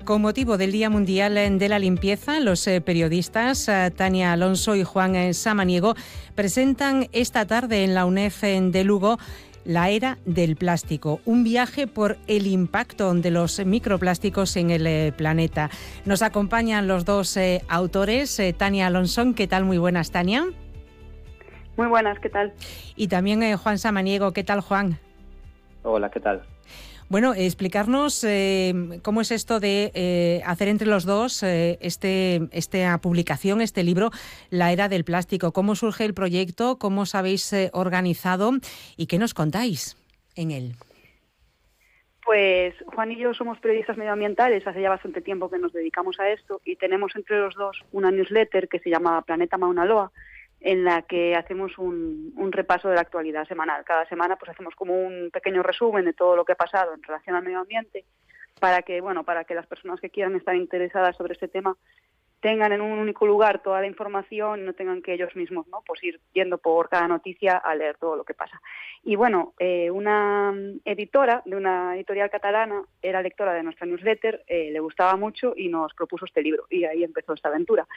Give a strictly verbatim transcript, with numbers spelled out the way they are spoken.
Con motivo del Día Mundial de la Limpieza, los eh, periodistas eh, Tania Alonso y Juan eh, Samaniego presentan esta tarde en la UNEF de Lugo La Era del Plástico, un viaje por el impacto de los microplásticos en el eh, planeta. Nos acompañan los dos eh, autores, eh, Tania Alonso. ¿Qué tal? Muy buenas, Tania. Muy buenas, ¿qué tal? Y también eh, Juan Samaniego. ¿Qué tal, Juan? Hola, ¿qué tal? Bueno, explicarnos eh, cómo es esto de eh, hacer entre los dos eh, este, esta publicación, este libro, La Era del Plástico. ¿Cómo surge el proyecto? ¿Cómo os habéis eh, organizado? ¿Y qué nos contáis en él? Pues Juan y yo somos periodistas medioambientales, hace ya bastante tiempo que nos dedicamos a esto y tenemos entre los dos una newsletter que se llama Planeta Mauna Loa, en la que hacemos un, un repaso de la actualidad semanal. Cada semana pues hacemos como un pequeño resumen de todo lo que ha pasado en relación al medio ambiente para que, bueno, para que las personas que quieran estar interesadas sobre este tema tengan en un único lugar toda la información y no tengan que ellos mismos, ¿no?, pues ir yendo por cada noticia a leer todo lo que pasa. Y bueno, eh, una editora de una editorial catalana era lectora de nuestra newsletter, eh, le gustaba mucho y nos propuso este libro y ahí empezó esta aventura.